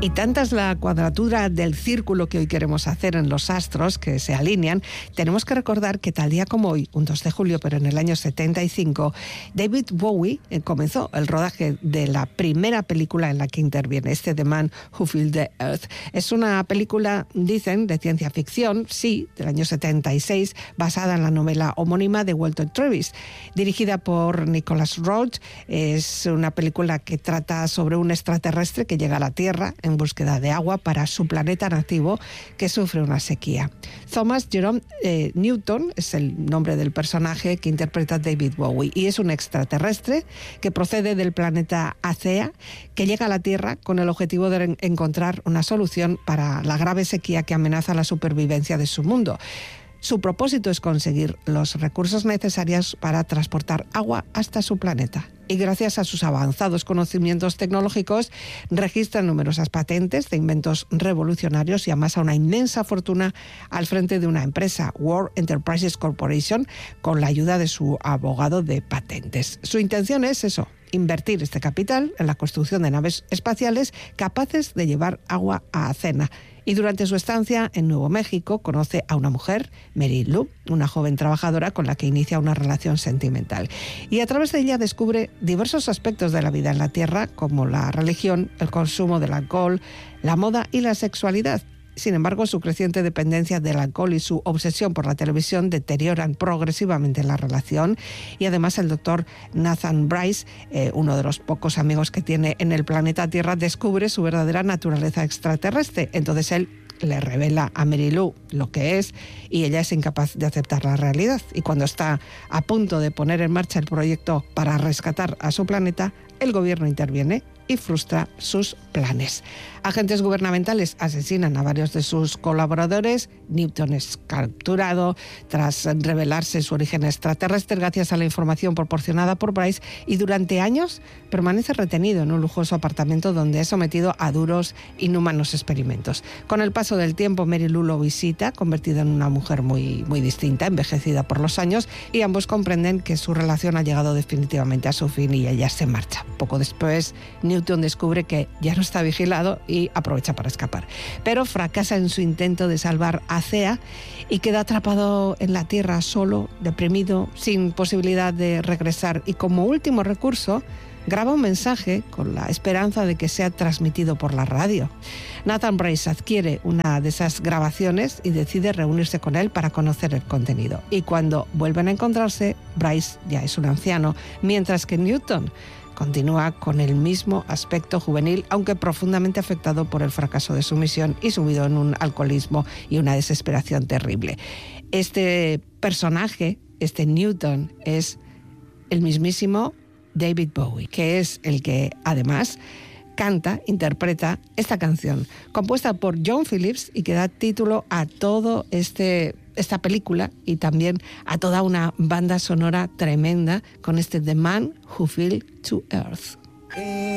Y tanta es la cuadratura del círculo que hoy queremos hacer en los astros que se alinean, tenemos que recordar que tal día como hoy, un 2 de julio, pero en el año 75, David Bowie comenzó el rodaje de la primera película en la que interviene, The Man Who Filled the Earth. Es una película, dicen, de ciencia ficción, sí, del año 76, basada en la novela homónima de Walter Travis, dirigida por Nicholas Roeg. Es una película que trata sobre un extraterrestre que llega a la Tierra en búsqueda de agua para su planeta nativo que sufre una sequía. Thomas Jerome Newton es el nombre del personaje que interpreta David Bowie y es un extraterrestre que procede del planeta Acea, que llega a la Tierra con el objetivo de encontrar una solución para la grave sequía que amenaza la supervivencia de su mundo. Su propósito es conseguir los recursos necesarios para transportar agua hasta su planeta. Y gracias a sus avanzados conocimientos tecnológicos, registra numerosas patentes de inventos revolucionarios y amasa una inmensa fortuna al frente de una empresa, World Enterprises Corporation, con la ayuda de su abogado de patentes. Su intención es eso: invertir este capital en la construcción de naves espaciales capaces de llevar agua a Athena. Y durante su estancia en Nuevo México conoce a una mujer, Mary Lou, una joven trabajadora con la que inicia una relación sentimental. Y a través de ella descubre diversos aspectos de la vida en la Tierra, como la religión, el consumo del alcohol, la moda y la sexualidad. Sin embargo, su creciente dependencia del alcohol y su obsesión por la televisión deterioran progresivamente la relación, y además el doctor Nathan Bryce, uno de los pocos amigos que tiene en el planeta Tierra, descubre su verdadera naturaleza extraterrestre. Entonces él le revela a Mary Lou lo que es y ella es incapaz de aceptar la realidad. Y cuando está a punto de poner en marcha el proyecto para rescatar a su planeta, el gobierno interviene y frustra sus planes. Agentes gubernamentales asesinan a varios de sus colaboradores. Newton es capturado tras revelarse su origen extraterrestre gracias a la información proporcionada por Bryce, y durante años permanece retenido en un lujoso apartamento donde es sometido a duros, inhumanos experimentos. Con el paso del tiempo, Mary Lou lo visita, convertida en una mujer muy distinta, envejecida por los años, y ambos comprenden que su relación ha llegado definitivamente a su fin y ella se marcha. Poco después, Newton descubre que ya no está vigilado y aprovecha para escapar. Pero fracasa en su intento de salvar a Acea y queda atrapado en la Tierra solo, deprimido, sin posibilidad de regresar. Y como último recurso, graba un mensaje con la esperanza de que sea transmitido por la radio. Nathan Bryce adquiere una de esas grabaciones y decide reunirse con él para conocer el contenido. Y cuando vuelven a encontrarse, Bryce ya es un anciano, mientras que Newton continúa con el mismo aspecto juvenil, aunque profundamente afectado por el fracaso de su misión y sumido en un alcoholismo y una desesperación terrible. Este personaje, Newton, es el mismísimo David Bowie, que es el que además interpreta esta canción, compuesta por John Phillips y que da título a todo esta película y también a toda una banda sonora tremenda con The Man Who Fell to Earth.